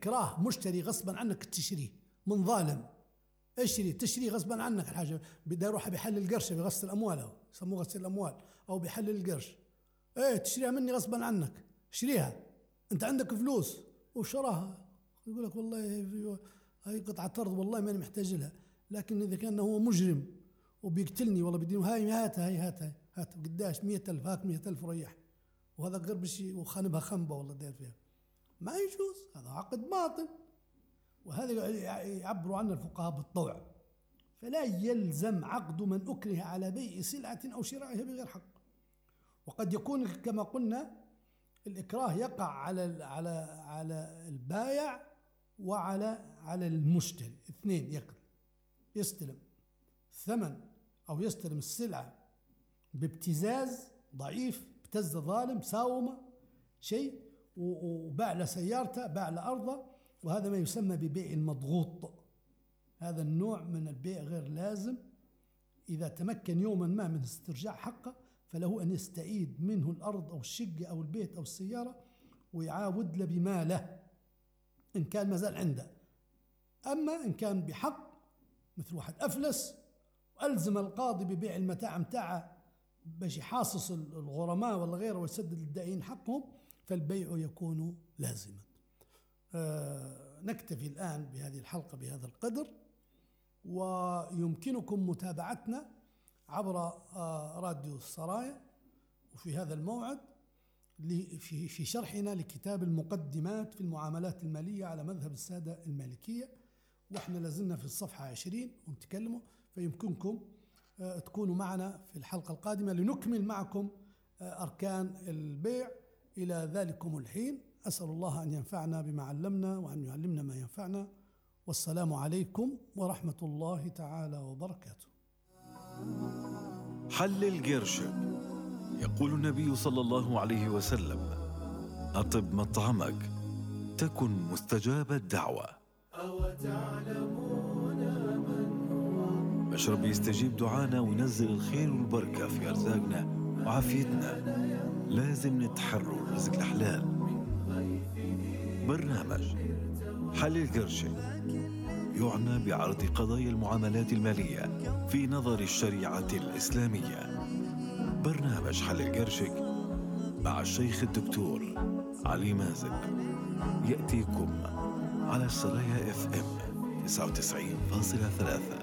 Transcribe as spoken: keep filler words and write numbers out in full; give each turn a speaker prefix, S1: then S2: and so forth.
S1: إكراه مشتري غصبا عنك تشريه من ظالم، اشري تشري غصبا عنك الحاجة، بده يروح بيحلل القرش بغسل الأموال، يسموه غسل الأموال أو بيحلل القرش، ايه تشريها مني غصبا عنك، اشريها أنت عندك فلوس وشراها، يقول لك والله هاي قطعة أرض والله ماني محتاج لها، لكن إذا كان هو مجرم وبيقتلني والله بدي هاي هاتها هاي هاتها هات قداش مية ألف هات مية ألف وريح، وهذا غير بشي وخانبها خنبة والله داير فيها، ما يجوز، هذا عقد باطل، وهذا يعبروا عنه الفقهاء بالطوع. فلا يلزم عقد من أكره على بيع سلعة أو شرائها بغير حق. وقد يكون كما قلنا الإكراه يقع على على على البائع وعلى على المشتري، اثنين يقل يستلم ثمن أو يستلم السلعة بابتزاز ضعيف، ابتز ظالم ساومة شيء وباع له سيارته باع له أرضه، وهذا ما يسمى ببيع المضغوط. هذا النوع من البيع غير لازم، إذا تمكن يوما ما من استرجاع حقه فله أن يستعيد منه الأرض أو الشقة أو البيت أو السيارة ويعاود له بماله إن كان مازال عنده. أما إن كان بحق مثل واحد أفلس وألزم القاضي ببيع المتاع متاعه باش يحاصص الغرماء ولا غيره ويسدد للدائين حقهم، فالبيع يكون لازما. آه نكتفي الآن بهذه الحلقة بهذا القدر، ويمكنكم متابعتنا عبر آه راديو السرايا وفي هذا الموعد في في شرحنا لكتاب المقدمات في المعاملات المالية على مذهب السادة المالكية، وإحنا لازلنا في الصفحة عشرين ونتكلموا، فيمكنكم آه تكونوا معنا في الحلقة القادمة لنكمل معكم آه أركان البيع. إلى ذلكم الحين أسأل الله أن ينفعنا بما علمنا وأن يعلمنا ما ينفعنا، والسلام عليكم ورحمة الله تعالى وبركاته.
S2: حلل قرشك. يقول النبي صلى الله عليه وسلم: أطب مطعمك تكن مستجاب الدعوة. أو تعلمون من هو مشرب يستجيب دعانا وينزل الخير والبركة في أرزاقنا وعافيتنا. لازم نتحروا رزق الحلال. برنامج حلل قرشك يعنى بعرض قضايا المعاملات المالية في نظر الشريعة الإسلامية. برنامج حلل قرشك مع الشيخ الدكتور علي مازق يأتيكم على السرايا اف ام تسعة وتسعين فاصلة ثلاثة.